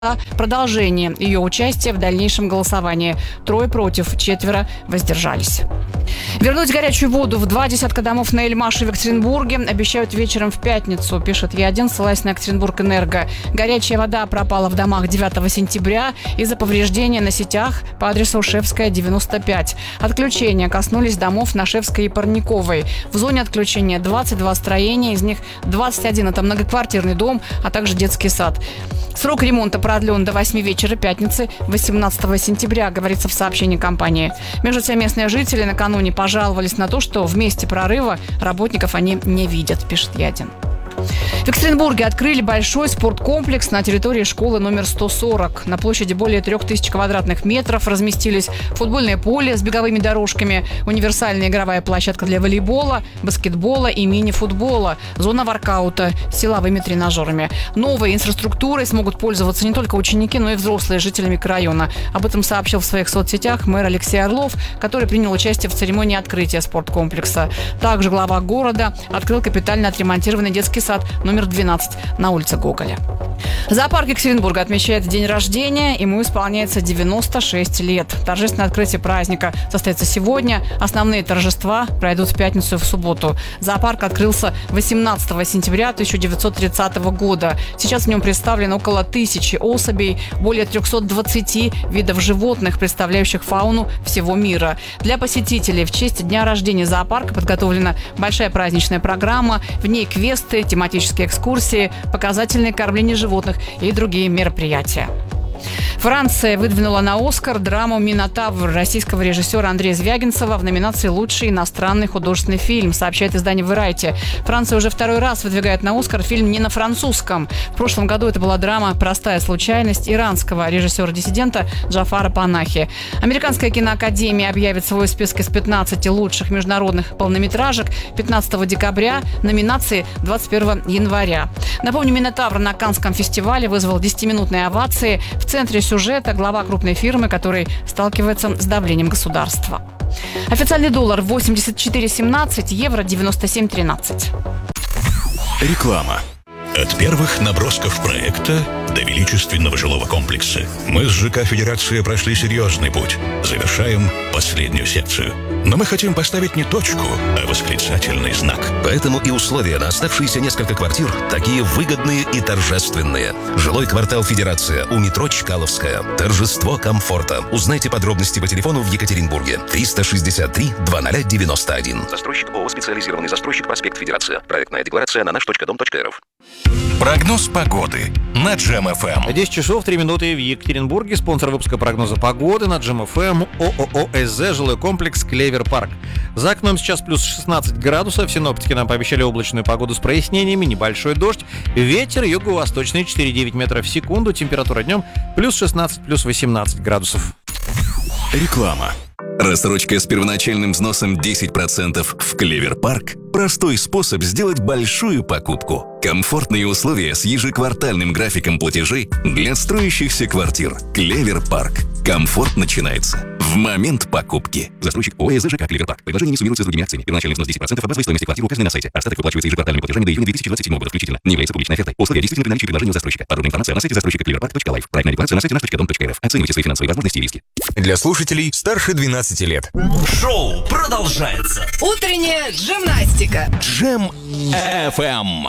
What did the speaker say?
продолжение ее участия в дальнейшем голосовании. 3 против, 4 воздержались. Вернуть горячую воду в 2 десятка домов на Эльмаше в Екатеринбурге обещают вечером в пятницу, пишет Е1, ссылаясь на Екатеринбург-Энерго. Горячая вода пропала в домах 9 сентября из-за повреждения на сетях по адресу Шефская, 95. Отключения коснулись домов на Шефской и Парниковой. В зоне отключения 22 строения, из них 21 – это многоквартирный дом, а также детский сад. Срок ремонта продлен до 8 вечера пятницы, 18 сентября, говорится в сообщении компании. Между тем, местные жители накануне пожаловались на то, что в месте прорыва работников они не видят, пишет Е1. В Екатеринбурге открыли большой спорткомплекс на территории школы номер 140. На площади более 3000 квадратных метров разместились футбольное поле с беговыми дорожками, универсальная игровая площадка для волейбола, баскетбола и мини-футбола, зона воркаута с силовыми тренажерами. Новой инфраструктурой смогут пользоваться не только ученики, но и взрослые жители микрорайона. Об этом сообщил в своих соцсетях мэр Алексей Орлов, который принял участие в церемонии открытия спорткомплекса. Также глава города открыл капитально отремонтированный детский сад номер 12 на улице Гоголя. Зоопарк Екатеринбурга отмечает день рождения. Ему исполняется 96 лет. Торжественное открытие праздника состоится сегодня. Основные торжества пройдут в пятницу и в субботу. Зоопарк открылся 18 сентября 1930 года. Сейчас в нем представлено около 1000 особей, более 320 видов животных, представляющих фауну всего мира. Для посетителей в честь дня рождения зоопарка подготовлена большая праздничная программа. В ней квесты, тематические экскурсии, показательные кормления животных и другие мероприятия. Франция выдвинула на «Оскар» драму «Минотавр» российского режиссера Андрея Звягинцева в номинации «Лучший иностранный художественный фильм», сообщает издание Variety. Франция уже второй раз выдвигает на «Оскар» фильм не на французском. В прошлом году это была драма «Простая случайность» иранского режиссера-диссидента Джафара Панахи. Американская киноакадемия объявит свой список из 15 лучших международных полнометражек 15 декабря, номинации 21 января. Напомню, «Минотавр» на Каннском фестивале вызвал 10-минутные овации. В центре сюжета глава крупной фирмы, который сталкивается с давлением государства. Официальный доллар 84,17, евро 97,13. Реклама. От первых набросков проекта до величественного жилого комплекса мы с ЖК «Федерация» прошли серьезный путь. Завершаем последнюю секцию. Но мы хотим поставить не точку, а восклицательный знак. Поэтому и условия на оставшиеся несколько квартир такие выгодные и торжественные. Жилой квартал «Федерация» у метро Чкаловская. Торжество комфорта. Узнайте подробности по телефону в Екатеринбурге. 363-2091. Застройщик ООО «Специализированный застройщик», проспект Федерация. Проектная декларация на наш.дом.рф. Прогноз погоды на Джем-ФМ. 10 часов 3 минуты в Екатеринбурге. Спонсор выпуска прогноза погоды на Джем-ФМ ООО «СЗ», жилой комплекс «Клевер Парк». За окном сейчас плюс 16 градусов. Синоптики нам пообещали облачную погоду с прояснениями, небольшой дождь. Ветер юго-восточный 4,9 метров в секунду. Температура днем плюс 16, плюс 18 градусов. Реклама. Рассрочка с первоначальным взносом 10% в Клевер Парк – простой способ сделать большую покупку. Комфортные условия с ежеквартальным графиком платежей для строящихся квартир. Клевер Парк. Комфорт начинается в момент покупки. Застройщик ООО ЖК «Клевер Парк». Предложение не суммируется с другими акциями. Первоначальный взнос 10% от базовой стоимости квартиры указанной на сайте. Остаток выплачивается ежеквартальными платежами до июня 2027 года включительно. Не является публичной офертой. Условия действительно при наличии предложения у застройщика. Подробная информация на сайте застройщика cleverpark.life. Проектная декларация на сайте nаш.дом.рф. Оценивайте свои финансовые возможности и риски. Для слушателей старше 12 лет. Шоу продолжается. Утренняя гимнастика. Джем-ФМ.